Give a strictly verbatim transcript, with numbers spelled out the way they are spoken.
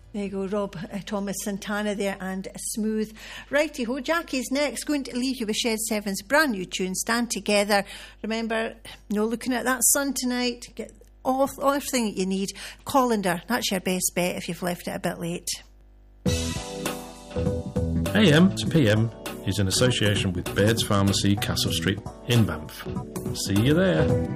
There you go, Rob uh, Thomas Santana there, and Smooth. Righty-ho, Jackie's next, going to leave you with Shed seven's brand new tune, Stand Together. Remember, no looking at that sun tonight. Get all, all everything that you need. Colander, that's your best bet if you've left it a bit late. A M to P M is in association with Baird's Pharmacy, Castle Street in Banff. See you there.